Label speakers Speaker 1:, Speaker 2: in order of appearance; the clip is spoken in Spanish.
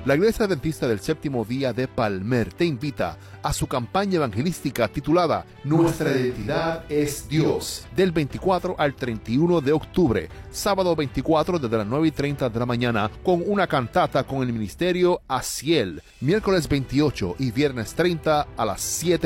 Speaker 1: La Iglesia Adventista del Séptimo Día de Palmer te invita a su campaña evangelística titulada Nuestra identidad es Dios, del 24 al 31 de octubre, sábado 24 desde las 9:30 de la mañana, con una cantata con el ministerio Asiel, miércoles 28 y viernes 30 a las 7